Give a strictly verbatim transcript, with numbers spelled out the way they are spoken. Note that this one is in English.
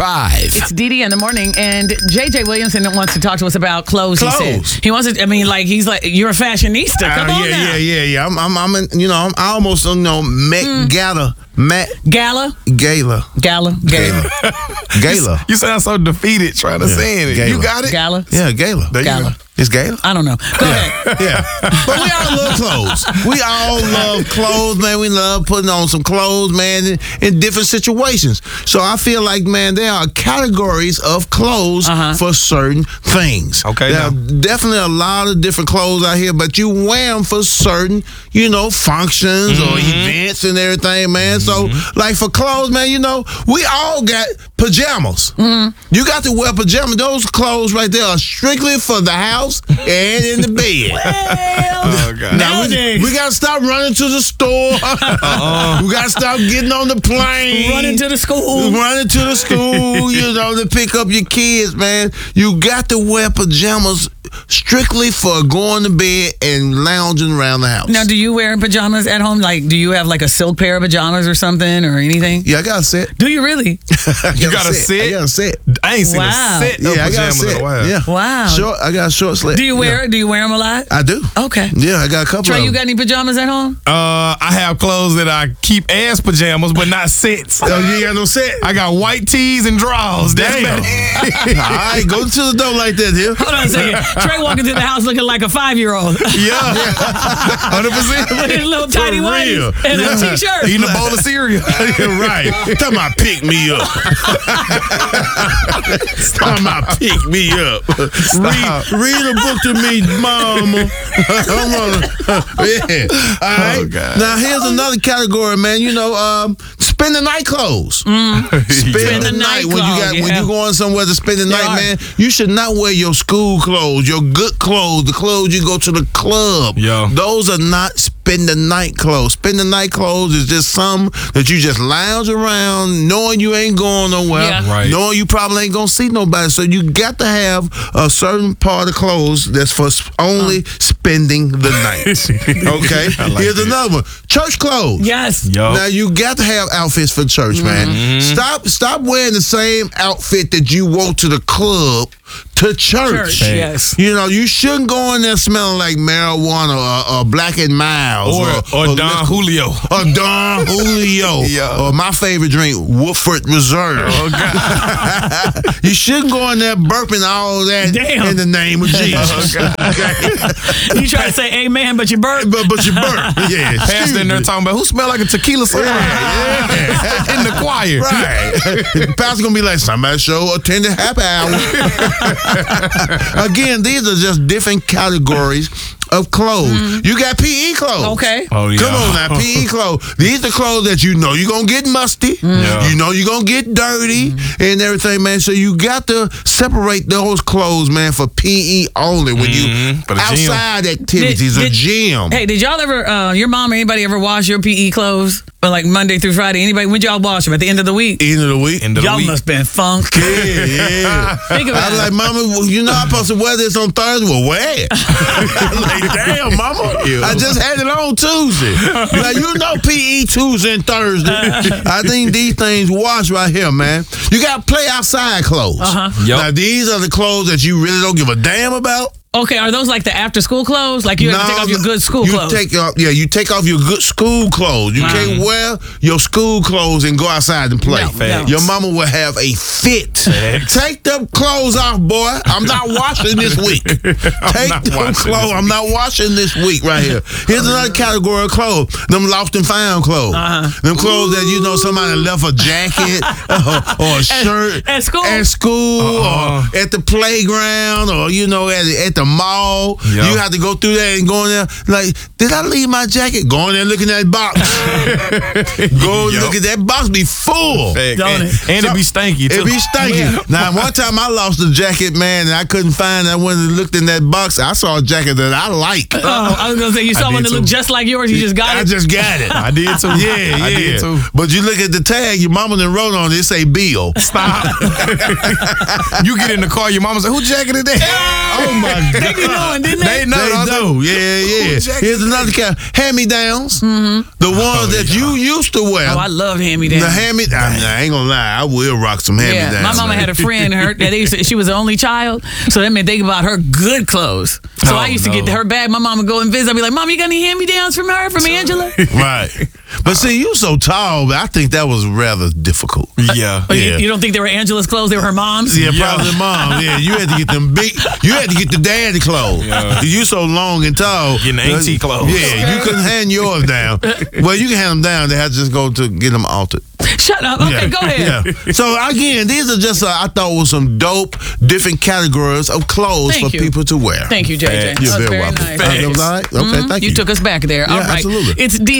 Five. It's Dee Dee in the morning, and J J Williamson wants to talk to us about clothes. Clothes. He said he wants to. I mean, like he's like, you're a fashionista. Come Uh, on yeah, now. yeah, yeah, yeah. I'm, I'm, I'm, in, you know, I'm I almost, you know, Met Mm. Gala, Met Gala, Gala, Gala, Gala, Gala. You sound so defeated trying to Yeah. say it. Gala. You got it? Gala. Yeah, Gala. There you Gala. go. It's Gala. I don't know. Go ahead. Yeah, but we all love clothes. We all love clothes, man. We love putting on some clothes, man, in, in different situations. So I feel like, man, there are categories of clothes Uh-huh. for certain things. Okay, there now. are definitely a lot of different clothes out here, but you wear them for certain, you know, functions or events and everything, man. So, like for clothes, man, you know, we all got pajamas. You got to wear pajamas. Those clothes right there are strictly for the house and in the bed. Oh, God. Now, we, Nowadays. we got to stop running to the store. We got to stop getting on the plane. Running to the school. Running to the school, you know, to pick up your kids, man. You got to wear pajamas strictly for going to bed and lounging around the house. Now, do you wear pajamas at home? Like, do you have like a silk pair of pajamas or something or anything? Yeah, I got a set. Do you really? I You got a I set? got a set. I ain't seen Wow. a set of Yeah, I got a pajamas in set. a while. Yeah. Wow. Short, I got a short sleeve. Do you wear? Do you wear them a lot? I do. Okay. Yeah, I got a couple Trey, of you them. got any pajamas at home? Uh, I have clothes that I keep as pajamas, but not sets. Oh, you ain't got no set? I got white tees and drawers. That's Damn. about it. All right, go to the door like that here. Hold on a second. Trey walking to the house looking like a five-year-old Yeah, one hundred percent. with his little For tiny real. whities and Yeah. a t-shirt. Eating a bowl of cereal. Right. Talking about pick me up. Talking about pick me up. Read, read a book to me, mama. Come on. Yeah. All right. Oh, God. Now, here's another category, man. You know, um, spend the night clothes. Spend, Spend the the night night when you got clothes, when yeah. you going somewhere to spend the There night, are. man. You should not wear your school clothes, your good clothes, the clothes you go to the club. Yeah. Those are not spend the night clothes. Spend the night clothes is just some that you just lounge around knowing you ain't going nowhere, Yeah. Right. knowing you probably ain't gonna see nobody. So you got to have a certain part of clothes that's for s- only spending the night. Okay. I like Here's it. another one. Church clothes. Yes. Yo. Now you got to have outfits for church, man. Stop, stop wearing the same outfit that you wore to the club to church. Church, yes. You know, you shouldn't go in there smelling like marijuana or, or Black and Miles Or, or Don liquor- Julio. or Don Julio, Yeah. or my favorite drink, Woodford Reserve. Oh, God. You shouldn't go in there burping all that Damn. in the name of Jesus. Oh, Okay? You try to say amen, but you burp. but, but you burp. Yeah. Pastor excuse in there me. talking about who smell like a tequila soda Yeah, in the choir. Right. The pastor gonna be like, somebody show attended happy hour. Again, these are just different categories of clothes. You got P E clothes. Okay. Oh, yeah. Come on now, P E clothes. These are clothes that you know you're going to get musty. Yeah. You know you're going to get dirty and everything, man. So you got to separate those clothes, man, for P E only. When you Mhm. For the gym. outside activities, Did- a did- gym. Hey, did y'all ever, uh, your mom or anybody ever wash your P E clothes? Or like Monday through Friday? Anybody, when y'all wash them? At the end of the week? End of the week. End of the Y'all week. must been funk. Yeah, yeah. Think I about was it. like, Mama, well, you know I'm supposed to wear this on Thursday. Well, wear it. Like, damn, Mama. Ew. I just had it on Tuesday. Like, you know P E Tuesday and Thursday. I think these things wash right here, man. You got to play outside clothes. Uh-huh. Yup. Now, these are the clothes that you really don't give a damn about. Okay, are those like the after school clothes? Like you have to take off your good school you clothes? Take off, yeah, you take off your good school clothes. You Wow. can't wear your school clothes and go outside and play. No, no. Your mama will have a fit. Facts. Take them clothes off, boy. I'm not washing this week. Take not them washing clothes. this I'm not washing this week right here. Here's another category of clothes. Them lost and found clothes. Uh-huh. Them clothes that you know somebody left a jacket or, or a shirt at school? at school Uh-uh. or at the playground or you know at at the mall. Yeah. You have to go through that and go in there like, did I leave my jacket? Go in there looking at that box. Go Yup. look at that box. Be full. Fact. Don't And, it? and it be stanky, too. It be stinking. Now, one time I lost a jacket, man, and I couldn't find it. I went and looked in that box. I saw a jacket that I like. Oh, I was gonna say you saw I one did that looked too. just like yours. You just got I it. just got it. I did, too. Yeah, yeah. I did, too. But you look at the tag, your mama done wrote on it, it say Bill. Stop. You get in the car, your mama say, who jacket is that? Oh, my They be knowing, didn't they? They know. They don't do. Yeah, yeah. jacket Here's another kind. Hand-me-downs. Mm-hmm. The ones that you used to wear. Oh, I love hand-me-downs. The hand-me, I, I ain't gonna lie, I will rock some hand-me-downs. Yeah, my mama man. had a friend. Her that they used to, she was the only child, so that meant they bought her good clothes. So Oh, I used to no. get her bag. My mom would go and visit. I'd be like, "Mom, you got any hand-me-downs from her, from Angela?" Right. But see, you so tall, but I think that was rather difficult. Yeah. But Yeah. you, you don't think they were Angela's clothes? They were her mom's. Yeah, Yeah. probably mom. Yeah, you had to get them big. You had to get the daddy clothes. Yeah. You so long and tall. Getting the auntie clothes. Yeah, you couldn't hand yours down. Well, you can hand them down. They had to just go to get them altered. Shut up. Okay, Yeah. go ahead. Yeah. So again, these are just uh, I thought was some dope different categories of clothes Thank for you. people to wear. Thank you, J J. Thanks. That You're was very very welcome. nice. Uh, that was all right? Okay, Mhm. thank you. You took us back there. Yeah, All right. absolutely. It's D